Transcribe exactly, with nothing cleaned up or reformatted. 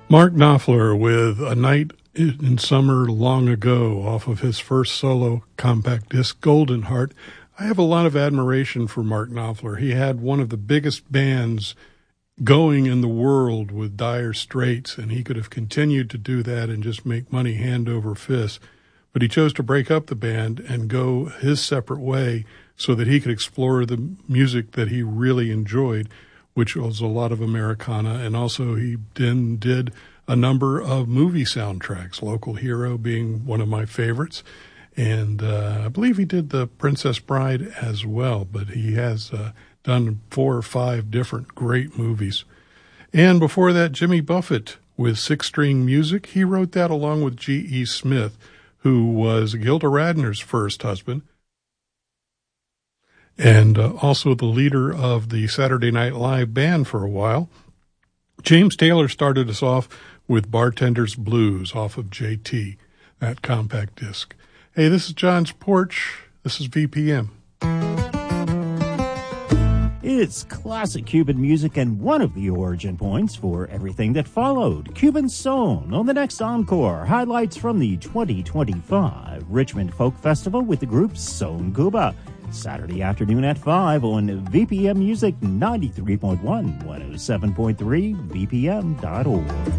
Mark Knopfler with A Night in Summer Long Ago off of his first solo compact disc, Golden Heart. I have a lot of admiration for Mark Knopfler. He had one of the biggest bands going in the world with Dire Straits, and he could have continued to do that and just make money hand over fist. But he chose to break up the band and go his separate way so that he could explore the music that he really enjoyed, which was a lot of Americana, and also he then did a number of movie soundtracks, Local Hero being one of my favorites, and uh, I believe he did The Princess Bride as well, but he has uh, done four or five different great movies. And before that, Jimmy Buffett with Six String Music. He wrote that along with G E. Smith, who was Gilda Radner's first husband, and uh, also the leader of the Saturday Night Live band for a while. James Taylor started us off with Bartender's Blues off of J T, that compact disc. Hey, this is John's Porch. This is V P M. It's classic Cuban music and one of the origin points for everything that followed. Cuban Son on the next Encore. Highlights from the twenty twenty-five Richmond Folk Festival with the group Son Cuba. Saturday afternoon at five on V P M Music ninety-three point one, one oh seven point three, V P M dot org.